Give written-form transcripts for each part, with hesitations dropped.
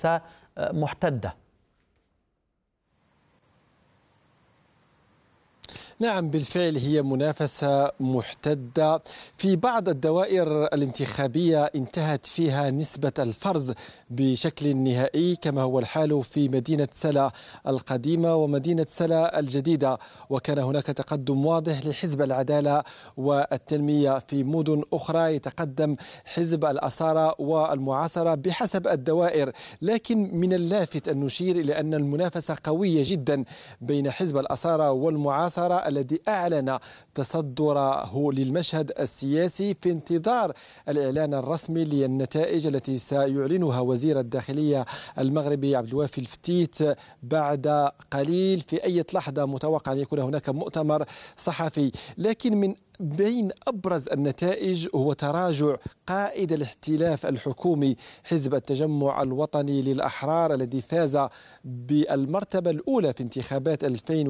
منافسة محتدة. نعم بالفعل هي منافسة محتدة. في بعض الدوائر الانتخابية انتهت فيها نسبة الفرز بشكل نهائي، كما هو الحال في مدينة سلا القديمة ومدينة سلا الجديدة، وكان هناك تقدم واضح لحزب العدالة والتنمية. في مدن أخرى يتقدم حزب الأصالة والمعاصرة بحسب الدوائر، لكن من اللافت أن نشير إلى أن المنافسة قوية جدا بين حزب الأصالة والمعاصرة الذي أعلن تصدره للمشهد السياسي في انتظار الإعلان الرسمي للنتائج التي سيعلنها وزير الداخلية المغربي عبد الوافي الفتيت بعد قليل. في أي لحظة متوقع أن يكون هناك مؤتمر صحفي، لكن من بين أبرز النتائج هو تراجع قائد الاحتلاف الحكومي حزب التجمع الوطني للأحرار الذي فاز بالمرتبة الأولى في انتخابات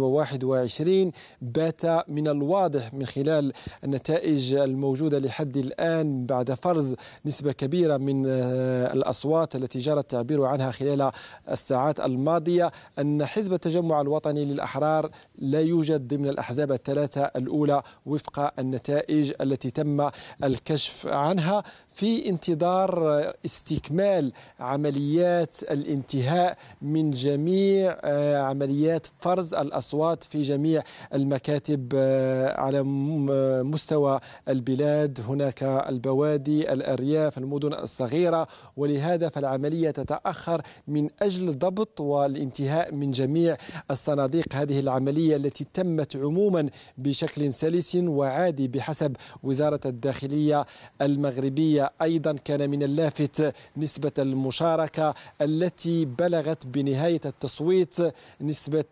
2021. بات من الواضح من خلال النتائج الموجودة لحد الآن بعد فرز نسبة كبيرة من الأصوات التي جرى التعبير عنها خلال الساعات الماضية أن حزب التجمع الوطني للأحرار لا يوجد ضمن الأحزاب الثلاثة الأولى وفق النتائج التي تم الكشف عنها، في انتظار استكمال عمليات الانتهاء من جميع عمليات فرز الأصوات في جميع المكاتب على مستوى البلاد. هناك البوادي، الأرياف، المدن الصغيرة، ولهذا فالعملية تتأخر من أجل ضبط والانتهاء من جميع الصناديق. هذه العملية التي تمت عموما بشكل سلس وعادي بحسب وزارة الداخلية المغربية. أيضا كان من اللافت نسبة المشاركة التي بلغت بنهاية التصويت نسبة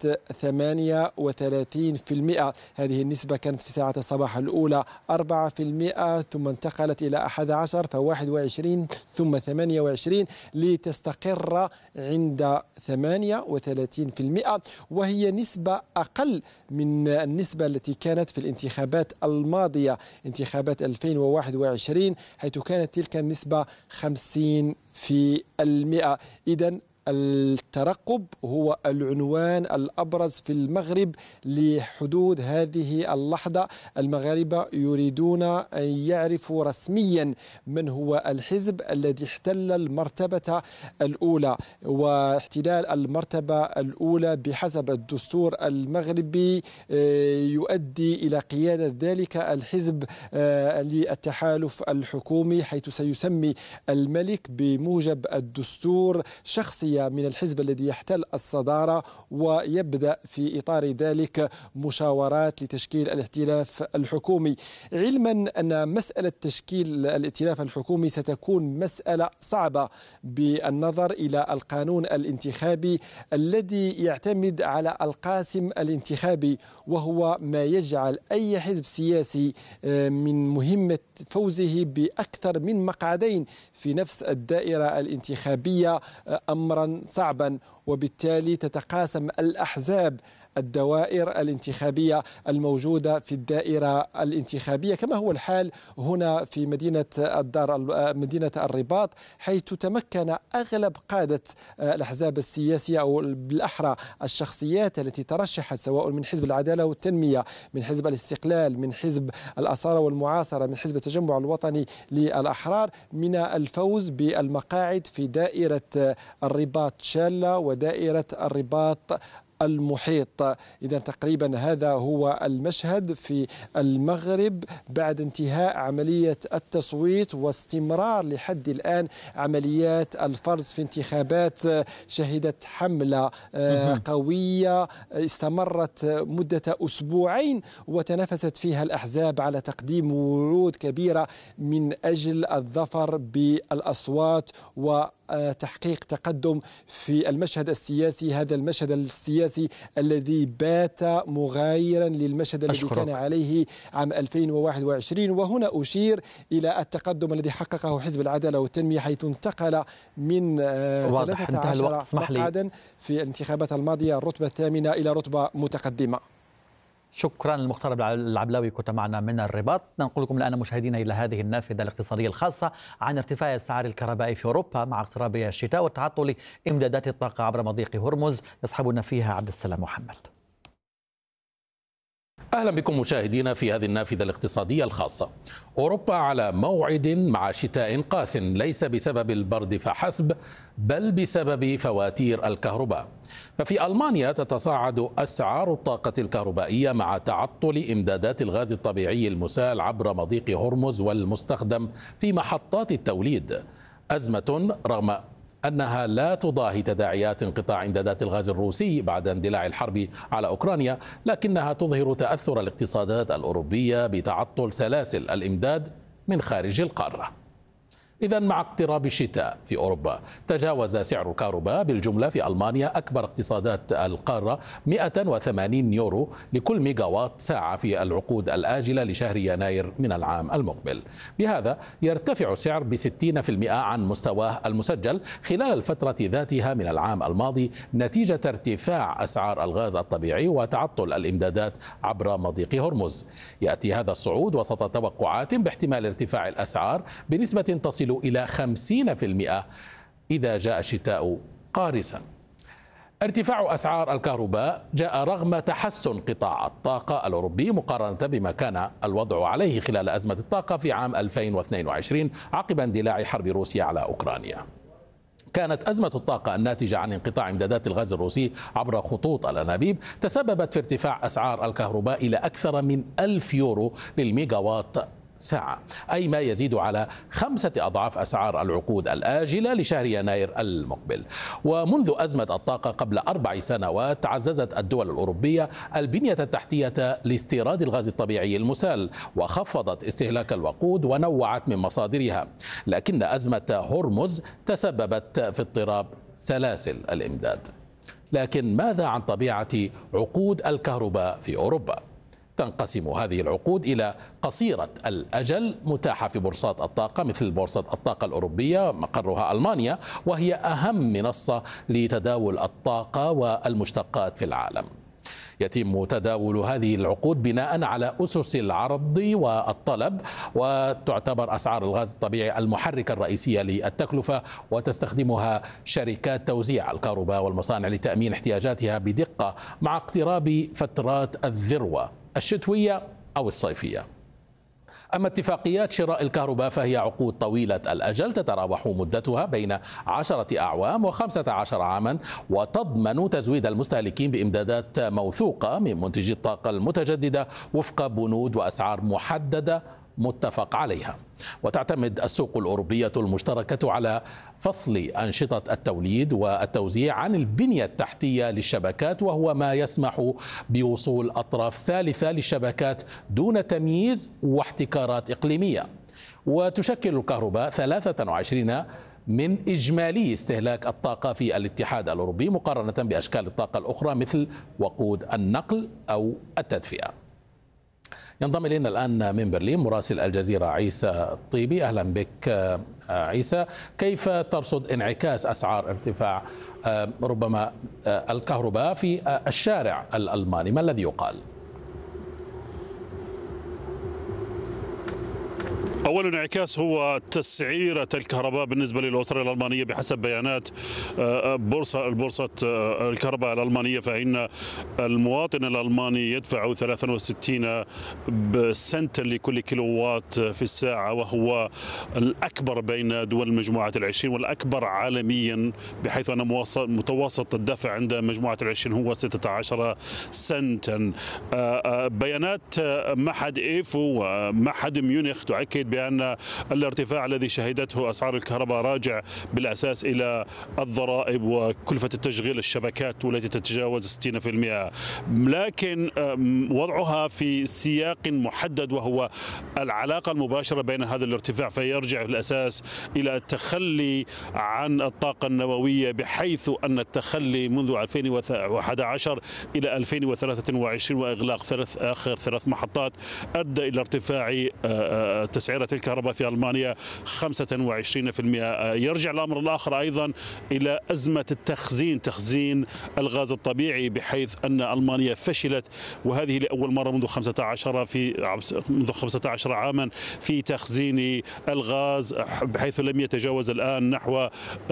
38%. هذه النسبة كانت في ساعة الصباح الأولى 4%، ثم انتقلت إلى 11 ف21 ثم 28 لتستقر عند 38%، وهي نسبة أقل من النسبة التي كانت في الانتخابات الماضية انتخابات 2021 حيث كانت تلك النسبة 50%. إذن الترقب هو العنوان الأبرز في المغرب لحدود هذه اللحظة. المغاربة يريدون أن يعرفوا رسميا من هو الحزب الذي احتل المرتبة الأولى، واحتلال المرتبة الأولى بحسب الدستور المغربي يؤدي إلى قيادة ذلك الحزب للتحالف الحكومي، حيث سيسمي الملك بموجب الدستور شخصية من الحزب الذي يحتل الصدارة، ويبدأ في إطار ذلك مشاورات لتشكيل الائتلاف الحكومي، علما أن مسألة تشكيل الائتلاف الحكومي ستكون مسألة صعبة بالنظر إلى القانون الانتخابي الذي يعتمد على القاسم الانتخابي، وهو ما يجعل أي حزب سياسي من مهمة فوزه بأكثر من مقعدين في نفس الدائرة الانتخابية أمرا صعبا، وبالتالي تتقاسم الأحزاب الدوائر الانتخابية الموجودة في الدائرة الانتخابية، كما هو الحال هنا في مدينة الرباط، حيث تمكن أغلب قادة الأحزاب السياسية أو بالأحرى الشخصيات التي ترشحت سواء من حزب العدالة والتنمية، من حزب الاستقلال، من حزب الأصالة والمعاصرة، من حزب التجمع الوطني للأحرار، من الفوز بالمقاعد في دائرة الرباط شالة ودائرة الرباط المحيط. إذا تقريبا هذا هو المشهد في المغرب بعد انتهاء عملية التصويت واستمرار لحد الآن عمليات الفرز في انتخابات شهدت حملة قوية استمرت مدة أسبوعين، وتنافست فيها الأحزاب على تقديم وعود كبيرة من أجل الظفر بالأصوات وتحقيق تقدم في المشهد السياسي. هذا المشهد السياسي الذي بات مغايرا للمشهد الذي كان عليه عام 2021. وهنا أشير إلى التقدم الذي حققه حزب العدالة والتنمية، حيث انتقل من 13 مقعدا في الانتخابات الماضية الرتبة الثامنة إلى رتبة متقدمة. شكرا المختار العبلاوي، كنت معنا من الرباط. ننقل لكم الآن مشاهدينا إلى هذه النافذة الاقتصادية الخاصة عن ارتفاع أسعار الكهرباء في أوروبا مع اقتراب الشتاء وتعطل إمدادات الطاقة عبر مضيق هرمز. يصحبنا فيها عبد السلام محمد. أهلا بكم مشاهدينا في هذه النافذة الاقتصادية الخاصة. أوروبا على موعد مع شتاء قاس، ليس بسبب البرد فحسب بل بسبب فواتير الكهرباء. ففي ألمانيا تتصاعد أسعار الطاقة الكهربائية مع تعطل إمدادات الغاز الطبيعي المسال عبر مضيق هرمز والمستخدم في محطات التوليد. أزمة رغم أنها لا تضاهي تداعيات انقطاع إمدادات الغاز الروسي بعد اندلاع الحرب على أوكرانيا، لكنها تظهر تأثر الاقتصادات الأوروبية بتعطل سلاسل الإمداد من خارج القارة. إذا مع اقتراب الشتاء في أوروبا تجاوز سعر الكهرباء بالجملة في ألمانيا أكبر اقتصادات القارة 180 يورو لكل ميجاوات ساعة في العقود الآجلة لشهر يناير من العام المقبل. بهذا يرتفع السعر ب60% عن مستواه المسجل خلال الفترة ذاتها من العام الماضي نتيجة ارتفاع أسعار الغاز الطبيعي وتعطل الإمدادات عبر مضيق هرمز. يأتي هذا الصعود وسط توقعات باحتمال ارتفاع الأسعار بنسبة تصل إلى 50% إذا جاء الشتاء قارسا. ارتفاع أسعار الكهرباء جاء رغم تحسن قطاع الطاقة الأوروبي مقارنة بما كان الوضع عليه خلال أزمة الطاقة في عام 2022 عقب اندلاع حرب روسيا على أوكرانيا. كانت أزمة الطاقة الناتجة عن انقطاع إمدادات الغاز الروسي عبر خطوط الأنابيب تسببت في ارتفاع أسعار الكهرباء إلى أكثر من 1000 يورو للميجاوات ساعة، أي ما يزيد على 5 أضعاف أسعار العقود الآجلة لشهر يناير المقبل. ومنذ أزمة الطاقة قبل 4 سنوات تعززت الدول الأوروبية البنية التحتية لاستيراد الغاز الطبيعي المسال وخفضت استهلاك الوقود ونوعت من مصادرها، لكن أزمة هرمز تسببت في اضطراب سلاسل الإمداد. لكن ماذا عن طبيعة عقود الكهرباء في أوروبا؟ تنقسم هذه العقود إلى قصيرة الأجل متاحة في بورصات الطاقة مثل بورصة الطاقة الأوروبية مقرها ألمانيا، وهي أهم منصة لتداول الطاقة والمشتقات في العالم. يتم تداول هذه العقود بناء على أسس العرض والطلب، وتعتبر أسعار الغاز الطبيعي المحرك الرئيسية للتكلفة، وتستخدمها شركات توزيع الكهرباء والمصانع لتأمين احتياجاتها بدقة مع اقتراب فترات الذروة الشتوية أو الصيفية. أما اتفاقيات شراء الكهرباء فهي عقود طويلة الأجل تتراوح مدتها بين 10 أعوام و15 عاما، وتضمن تزويد المستهلكين بإمدادات موثوقة من منتجي الطاقة المتجددة وفق بنود وأسعار محددة متفق عليها. وتعتمد السوق الأوروبية المشتركة على فصل أنشطة التوليد والتوزيع عن البنية التحتية للشبكات، وهو ما يسمح بوصول أطراف ثالثة للشبكات دون تمييز واحتكارات إقليمية. وتشكل الكهرباء 23 من إجمالي استهلاك الطاقة في الاتحاد الأوروبي مقارنة بأشكال الطاقة الأخرى مثل وقود النقل أو التدفئة. ينضم إلينا الآن من برلين مراسل الجزيرة عيسى الطيبي. أهلا بك عيسى. كيف ترصد انعكاس أسعار ارتفاع ربما الكهرباء في الشارع الألماني؟ ما الذي يقال؟ أول انعكاس هو تسعيرة الكهرباء بالنسبة للأسرة الألمانية بحسب بيانات بورصة الكهرباء الألمانية، فإن المواطن الألماني يدفع 63 سنتا لكل كيلووات في الساعة، وهو الأكبر بين دول مجموعة ال20 والأكبر عالميا، بحيث أن متوسط الدفع عند مجموعة ال20 هو 16 سنتا. بيانات معهد إيفو ومعهد ميونخ تؤكد بأن الارتفاع الذي شهدته أسعار الكهرباء راجع بالأساس إلى الضرائب وكلفة التشغيل الشبكات والتي تتجاوز 60%، لكن وضعها في سياق محدد وهو العلاقة المباشرة بين هذا الارتفاع، فيرجع في الأساس إلى التخلي عن الطاقة النووية، بحيث أن التخلي منذ 2011 إلى 2023 وإغلاق آخر 3 محطات أدى إلى ارتفاع تسعيرة الكهرباء في ألمانيا 25%. يرجع الأمر الآخر أيضا إلى أزمة تخزين الغاز الطبيعي، بحيث أن ألمانيا فشلت، وهذه لأول مرة منذ 15 عاما في تخزين الغاز، بحيث لم يتجاوز الآن نحو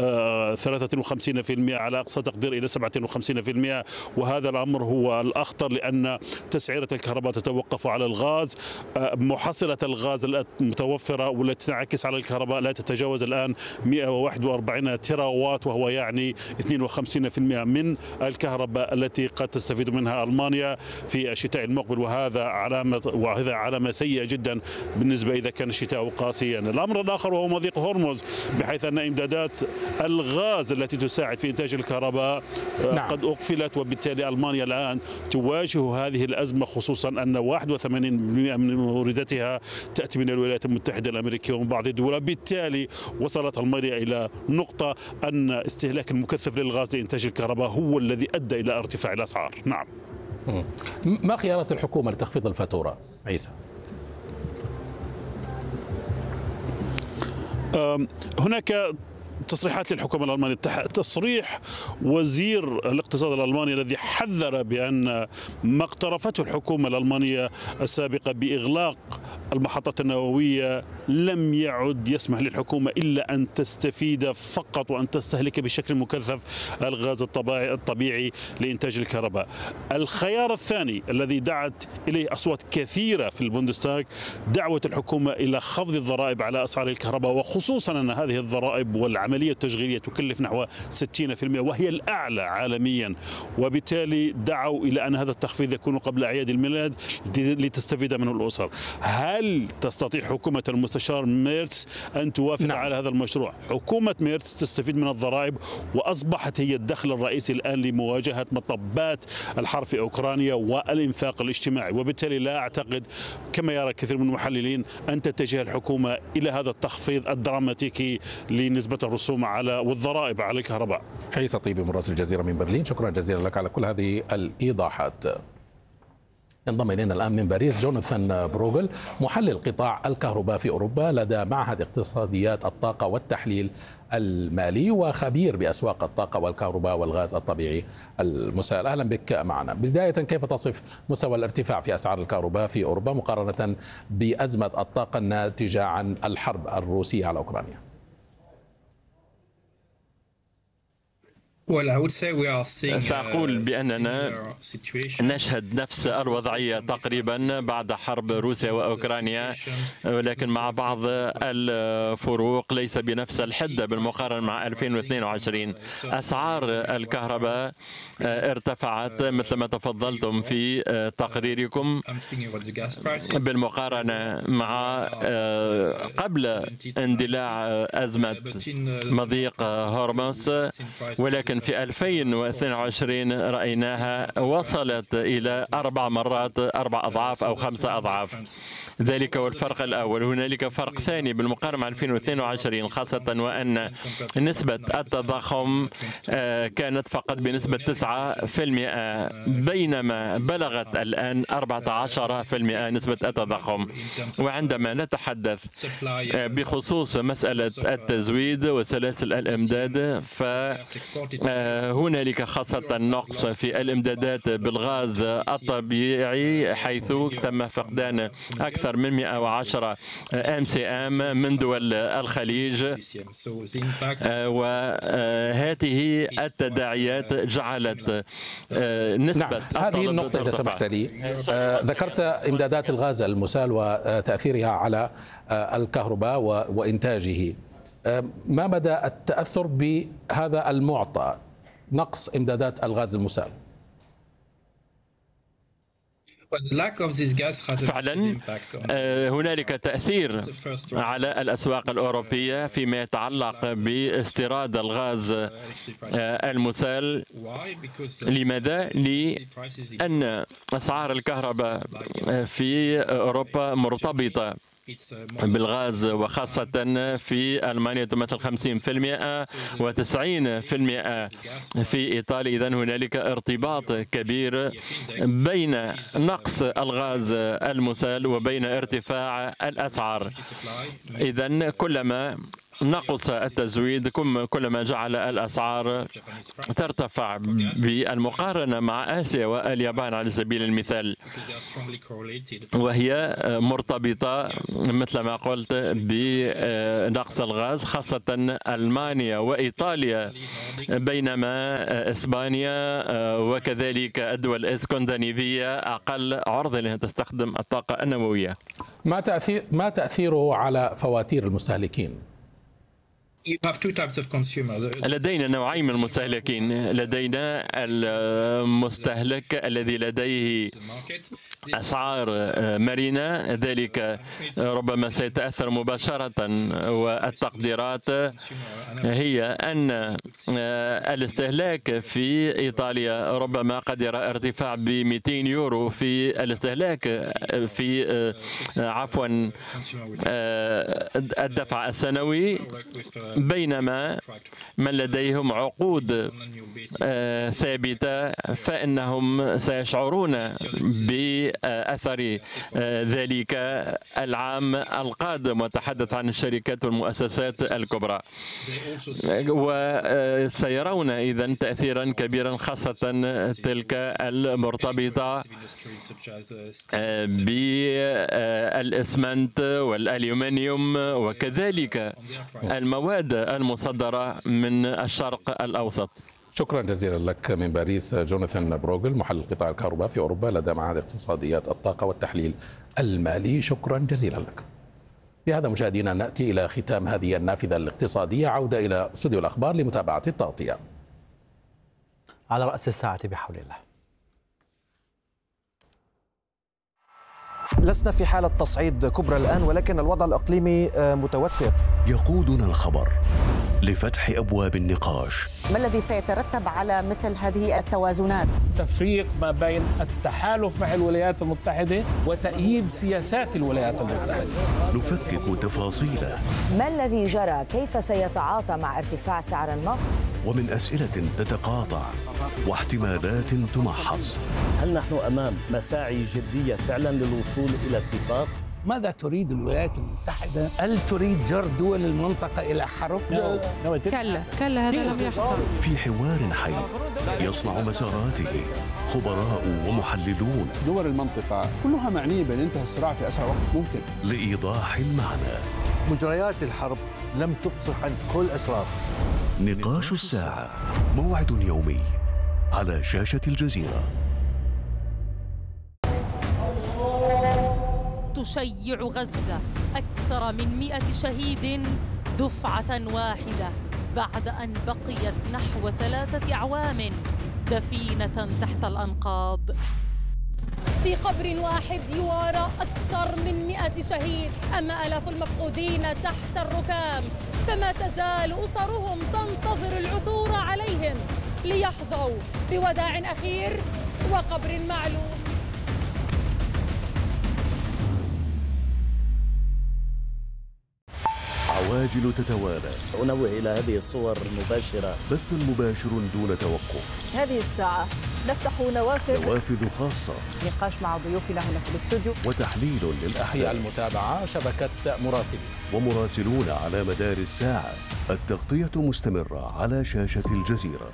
53% على أقصى تقدير إلى 57%. وهذا الأمر هو الأخطر، لأن تسعيرة الكهرباء تتوقف على الغاز. محصلة الغاز المتوفرة والتي تنعكس على الكهرباء لا تتجاوز الآن 141 تيراوات، وهو يعني 52% من الكهرباء التي قد تستفيد منها ألمانيا في الشتاء المقبل، وهذا علامة سيئة جدا بالنسبة إذا كان الشتاء قاسيا. الأمر الآخر وهو مضيق هرمز، بحيث أن إمدادات الغاز التي تساعد في إنتاج الكهرباء قد أقفلت، وبالتالي ألمانيا الآن تواجه هذه الأزمة، خصوصا أن 81% من موردتها تأتي من الولايات المتحدة الأمريكية ومن بعض الدول. بالتالي وصلت ألمانيا إلى نقطة أن استهلاك المكثف للغاز لإنتاج الكهرباء هو الذي أدى إلى ارتفاع الأسعار. نعم. ما خيارات الحكومة لتخفيض الفاتورة عيسى؟ هناك تصريحات للحكومة الألمانية. تصريح وزير الاقتصاد الألماني الذي حذر بأن ما اقترفته الحكومة الألمانية السابقة بإغلاق المحطات النووية لم يعد يسمح للحكومة إلا أن تستفيد فقط وأن تستهلك بشكل مكثف الغاز الطبيعي لإنتاج الكهرباء. الخيار الثاني الذي دعت إليه أصوات كثيرة في البوندستاغ دعوة الحكومة إلى خفض الضرائب على أسعار الكهرباء، وخصوصا أن هذه الضرائب والعملية التشغيلية تكلف نحو 60% وهي الأعلى عالميا، وبالتالي دعوا إلى أن هذا التخفيض يكون قبل أعياد الميلاد لتستفيد منه الأسر. هل تستطيع حكومة المستشار ميرتس أن توافق على هذا المشروع؟ حكومة ميرتس تستفيد من الضرائب وأصبحت هي الدخل الرئيسي الآن لمواجهة مطبات الحرب في أوكرانيا والإنفاق الاجتماعي، وبالتالي لا أعتقد كما يرى كثير من المحللين أن تتجه الحكومة إلى هذا التخفيض الدراماتيكي لنسبة الرسوم والضرائب على الكهرباء. عيسى طيبي مراسل الجزيرة من برلين، شكرا جزيلا لك على كل هذه الإيضاحات. ينضم إلينا الآن من باريس جوناثان بروغل، محلل قطاع الكهرباء في أوروبا لدى معهد اقتصاديات الطاقة والتحليل المالي وخبير بأسواق الطاقة والكهرباء والغاز الطبيعي المسال. أهلا بك معنا. بداية، كيف تصف مستوى الارتفاع في أسعار الكهرباء في أوروبا مقارنة بأزمة الطاقة الناتجة عن الحرب الروسية على أوكرانيا؟ سأقول بأننا نشهد نفس الوضعية تقريبا بعد حرب روسيا وأوكرانيا، ولكن مع بعض الفروق ليس بنفس الحدة بالمقارنة مع 2022. أسعار الكهرباء ارتفعت مثل ما تفضلتم في تقريركم بالمقارنة مع قبل اندلاع أزمة مضيق هرمز، ولكن في 2022 رأيناها وصلت إلى 4 أضعاف أو 5 أضعاف. ذلك هو الفرق الأول. هنالك فرق ثاني بالمقارنة مع 2022، خاصة وأن نسبة التضخم كانت فقط بنسبة 9%، بينما بلغت الآن 14% نسبة التضخم. وعندما نتحدث بخصوص مسألة التزويد وسلاسل الإمداد، فهنالك خاصة نقص في الإمدادات بالغاز الطبيعي، حيث تم فقدان أكثر من 110 MCM من دول الخليج، وهذه التداعيات جعلت نسبة هذه النقطة إذا سمحت لي. ذكرت إمدادات الغاز المسال وتأثيرها على الكهرباء وإنتاجه. ما مدى التأثر بهذا المعطى، نقص إمدادات الغاز المسال؟ فعلا هنالك تأثير على الأسواق الأوروبية فيما يتعلق باستيراد الغاز المسال. لماذا؟ لأن أسعار الكهرباء في أوروبا مرتبطة بالغاز، وخاصة في ألمانيا تمثل 50% و90% في إيطاليا. إذن هنالك ارتباط كبير بين نقص الغاز المسال وبين ارتفاع الأسعار. إذن كلما نقص التزويد كلما جعل الأسعار ترتفع. بالمقارنة مع آسيا واليابان على سبيل المثال، وهي مرتبطة مثل ما قلت بنقص الغاز، خاصة ألمانيا وإيطاليا، بينما إسبانيا وكذلك الدول الإسكندنافية أقل عرضة لأنها تستخدم الطاقة النووية. ما تأثيره على فواتير المستهلكين؟ لدينا نوعين من المستهلكين. لدينا المستهلك الذي لديه أسعار مرنة، ذلك ربما سيتأثر مباشرة، والتقديرات هي أن الاستهلاك في إيطاليا ربما قد يرى ارتفاع ب 200 يورو في الاستهلاك في الدفع السنوي، بينما من لديهم عقود ثابتة فإنهم سيشعرون بأثر ذلك العام القادم، وتحدث عن الشركات والمؤسسات الكبرى، وسيرون إذن تأثيرا كبيرا، خاصة تلك المرتبطة بالإسمنت والأليومنيوم وكذلك المواد المصدرة من الشرق الأوسط. شكرا جزيلا لك من باريس جوناثان بروغل، محلل قطاع الكهرباء في أوروبا لدى معهد اقتصاديات الطاقة والتحليل المالي. شكرا جزيلا لك. بهذا مشاهدينا نأتي إلى ختام هذه النافذة الاقتصادية. عودة إلى استوديو الأخبار لمتابعة التغطية. على رأس الساعة بحول الله. لسنا في حالة تصعيد كبرى الآن، ولكن الوضع الإقليمي متوتر. يقودنا الخبر لفتح أبواب النقاش. ما الذي سيترتب على مثل هذه التوازنات؟ تفريق ما بين التحالف مع الولايات المتحدة وتأييد سياسات الولايات المتحدة. نفكك تفاصيله. ما الذي جرى؟ كيف سيتعاطى مع ارتفاع سعر النفط؟ ومن أسئلة تتقاطع واحتمالات تمحص. هل نحن أمام مساعي جدية فعلا للوصول إلى اتفاق؟ ماذا تريد الولايات المتحدة؟ هل تريد جر دول المنطقة إلى حرب؟ كلا هذا لم يحصل. في حوار حي يصنع مساراته خبراء ومحللون. دول المنطقة كلها معنية بأن ينتهي الصراع في أسرع وقت ممكن. لإيضاح المعنى. مجريات الحرب لم تفصح عن كل أسرار. نقاش الساعة، موعد يومي على شاشة الجزيرة. تشيع غزة أكثر من 100 شهيد دفعة واحدة بعد أن بقيت نحو 3 أعوام دفينة تحت الأنقاض. في قبر واحد يوارى أكثر من 100 شهيد، أما آلاف المفقودين تحت الركام، فما تزال أسرهم تنتظر العثور عليهم ليحظوا بوداع أخير وقبر معلوم. عواجل تتوالى. أنوه إلى هذه الصور المباشرة. بث مباشر دون توقف. هذه الساعة نفتح نوافذ خاصة. نقاش مع ضيوفنا هنا في الاستوديو. وتحليل للأحداث. في المتابعة شبكة مراسلين ومراسلون على مدار الساعة. التغطية مستمرة على شاشة الجزيرة.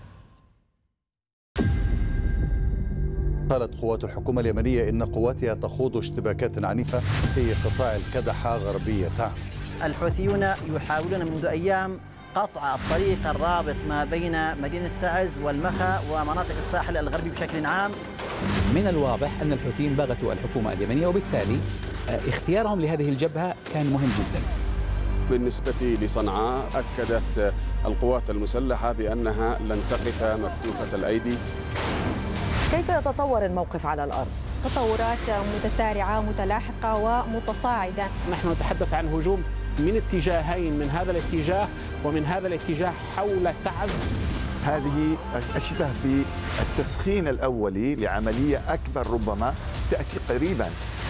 قالت قوات الحكومة اليمنية إن قواتها تخوض اشتباكات عنيفة في قطاع الكدحة غربية تعز. الحوثيون يحاولون منذ أيام قطع الطريق الرابط ما بين مدينة تعز والمخا ومناطق الساحل الغربي بشكل عام. من الواضح أن الحوثيين بغتوا الحكومة اليمنية، وبالتالي اختيارهم لهذه الجبهة كان مهم جدا. بالنسبة لصنعاء أكدت القوات المسلحة بأنها لن تقف مكتوفة الأيدي. كيف يتطور الموقف على الأرض؟ تطورات متسارعة متلاحقة ومتصاعدة. نحن نتحدث عن هجوم من اتجاهين، من هذا الاتجاه ومن هذا الاتجاه حول تعز. هذه أشبه بالتسخين الأولي لعملية أكبر ربما تأتي قريبا